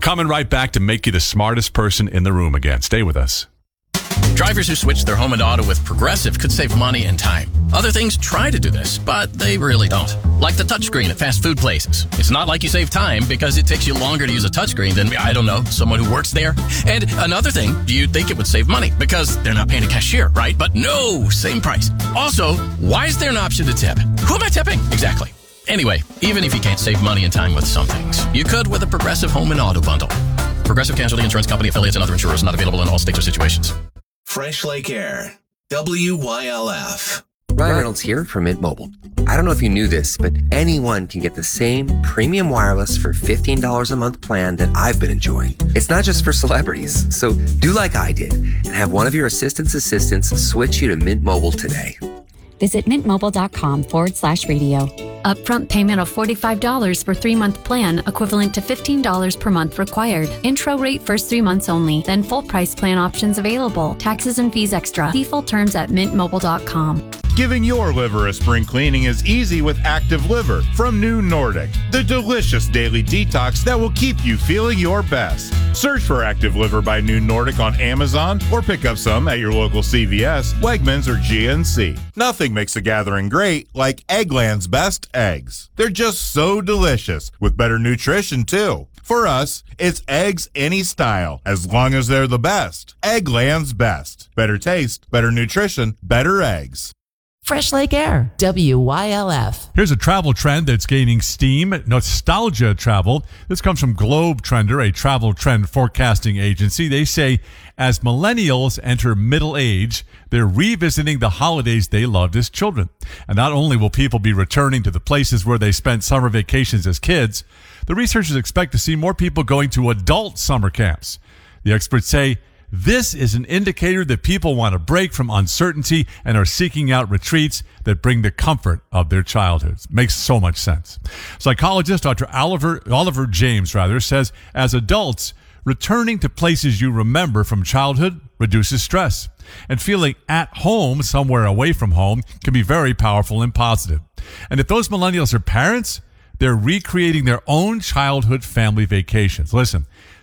coming right back to make you the smartest person in the room again. Stay with us. Drivers who switch their home and auto with Progressive could save money and time. Other things try to do this, but they really don't. Like the touchscreen at fast food places. It's not like you save time because it takes you longer to use a touchscreen than, I don't know, someone who works there. And another thing, you'd think it would save money because they're not paying a cashier, right? But no, same price. Also, why is there an option to tip? Who am I tipping? Exactly. Anyway, even if you can't save money and time with some things, you could with a Progressive home and auto bundle. Progressive Casualty Insurance Company, affiliates, and other insurers not available in all states or situations. Fresh Lake Air, WYLF. Ryan Reynolds here from Mint Mobile. I don't know if you knew this, but anyone can get the same premium wireless for $15 a month plan that I've been enjoying. It's not just for celebrities. So do like I did and have one of your assistants switch you to Mint Mobile today. Visit mintmobile.com/radio. Upfront payment of $45 for 3-month plan, equivalent to $15 per month required. Intro rate first 3 months only, then full price plan options available. Taxes and fees extra. See full terms at mintmobile.com. Giving your liver a spring cleaning is easy with Active Liver from New Nordic, the delicious daily detox that will keep you feeling your best. Search for Active Liver by New Nordic on Amazon or pick up some at your local CVS, Wegmans, or GNC. Nothing makes a gathering great like Eggland's Best Eggs. They're just so delicious, with better nutrition too. For us, it's eggs any style, as long as they're the best. Eggland's Best. Better taste, better nutrition, better eggs. Fresh Lake Air, WYLF. Here's a travel trend that's gaining steam, nostalgia travel. This comes from Globe Trender, a travel trend forecasting agency. They say as millennials enter middle age, they're revisiting the holidays they loved as children. And not only will people be returning to the places where they spent summer vacations as kids, the researchers expect to see more people going to adult summer camps. The experts say this is an indicator that people want a break from uncertainty and are seeking out retreats that bring the comfort of their childhoods. Makes so much sense. Psychologist Dr. Oliver James says, as adults, returning to places you remember from childhood reduces stress. And feeling at home somewhere away from home can be very powerful and positive. And if those millennials are parents, they're recreating their own childhood family vacations. Listen,